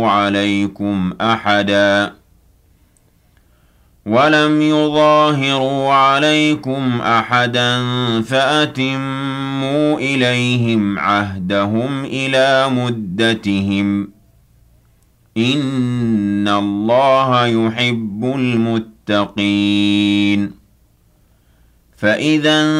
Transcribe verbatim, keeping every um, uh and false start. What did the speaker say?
يظاهروا عليكم أحدا ولم يظاهروا عليكم أحدا فأتموا إليهم عهدهم إلى مدتهم إن الله يحب المتقين فإذا